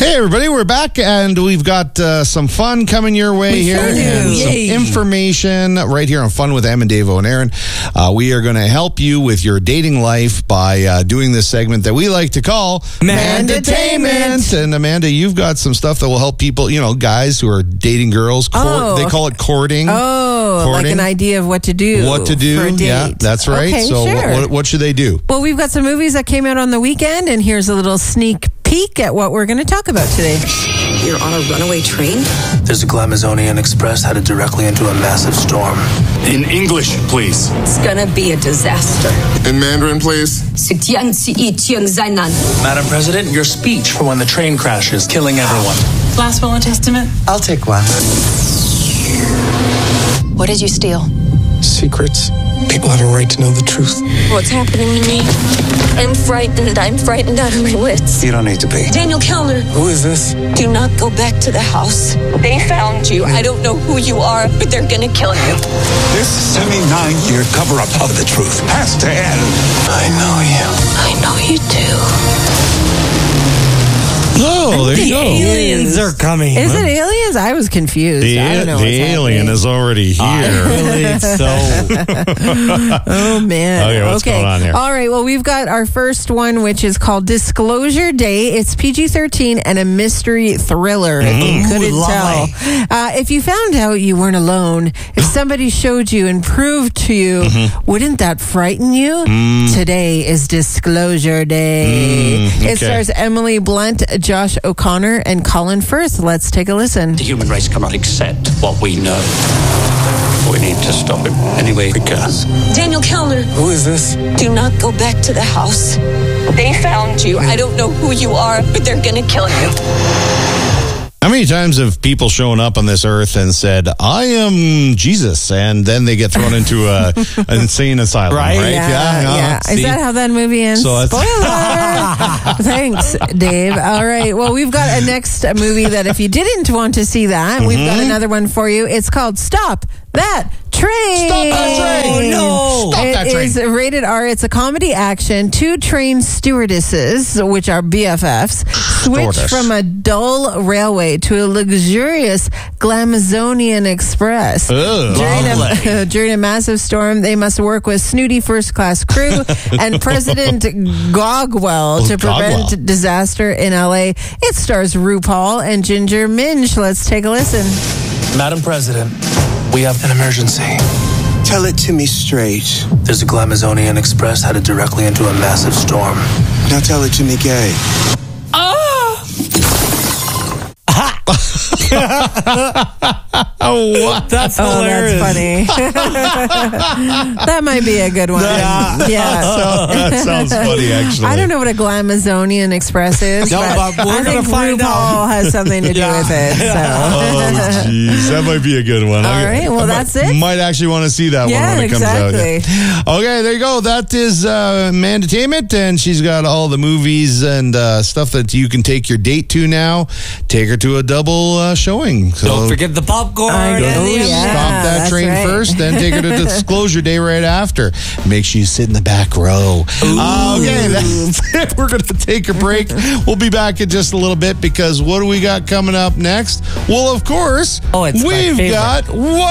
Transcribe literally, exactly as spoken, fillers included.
Hey, everybody, we're back, and we've got uh, some fun coming your way we here. Sure do. And Yay. some information right here on Fun with Em and Dave and Aaron. Uh, we are going to help you with your dating life by uh, doing this segment that we like to call Mandatainment. And Amanda, you've got some stuff that will help people, you know, guys who are dating girls. Court, Oh. They call it courting. Oh, Courting. like an idea of what to do. What to for do. a date. Yeah, that's right. Okay, so sure. what, what, what should they do? Well, we've got some movies that came out on the weekend, and here's a little sneak peek at what we're going to talk about today. You're on a runaway train? There's a Glamazonian Express headed directly into a massive storm. In English, please. It's gonna be a disaster. In Mandarin, please. Madam President, your speech for when the train crashes, killing everyone. Last will and testament? I'll take one. What did you steal? Secrets. People have a right to know the truth. What's happening to me? I'm frightened. I'm frightened out of my wits. You don't need to be. Daniel Kellner. Who is this? Do not go back to the house. They found you. I don't know who you are, but they're gonna kill you. This seventy-nine-year cover-up of the truth has to end. I know you. I know you do. Oh, there you go. Aliens are coming. Is it aliens? I was confused. The, I don't know the what's alien happening. is already here. I believe so. Oh, man. Okay, what's going on here? All right. Well, we've got our first one, which is called Disclosure Day. It's P G thirteen and a mystery thriller, if you couldn't Ooh, tell. lovely. Uh, if you found out you weren't alone, if somebody showed you and proved to you, wouldn't that frighten you? Today is Disclosure Day. Mm, okay. It stars Emily Blunt, Josh O'Connor, and Colin Firth. Let's take a listen. The human race cannot accept what we know. We need to stop him anyway we can. Daniel Kellner. Who is this? Do not go back to the house. They found you. I don't know who you are, but they're gonna kill you. How many times have people shown up on this earth and said, I am Jesus, and then they get thrown into a, an insane asylum, right? Right? Yeah, no, yeah. Is see? that how that movie ends? So it's- Spoiler! Thanks, Dave. All right. Well, we've got a next movie that if you didn't want to see that, we've got another one for you. It's called Stop That Train. Stop that train! Oh, no. Stop that It train. is rated R. It's a comedy action. Two train stewardesses, which are B F Fs, switch Stewardess. from a dull railway to a luxurious Glamazonian Express. Ugh. During a, during a massive storm, they must work with snooty first-class crew and President Gogwell to prevent Gogwell. disaster in L A. It stars RuPaul and Ginger Minj. Let's take a listen. Madam President, we have an emergency. Tell it to me straight. There's a Glamazonian Express headed directly into a massive storm. Now tell it to me gay. Oh, what? That's Oh, that's funny. That might be a good one. Yeah. Yeah. So, that sounds funny, actually. I don't know what a Glamazonian Express is, No, but, but we're I gonna think find RuPaul out. has something to do Yeah. with it. So. Oh, jeez. That might be a good one. All I- right, well, I that's might, it. Might actually want to see that Yeah, one when it comes exactly. out. Yeah. Okay, there you go. That is uh, Mandatainment, and she's got all the movies and uh, stuff that you can take your date to now. Take her to a double uh, showing. So Don't forget the popcorn. I and know, the yeah. Stop that that's train right. first, then take her to Disclosure Day right after. Make sure you sit in the back row. Okay, that's it. We're going to take a break. We'll be back in just a little bit because what do we got coming up next? Well, of course, Oh, it's my we've favorite. got what?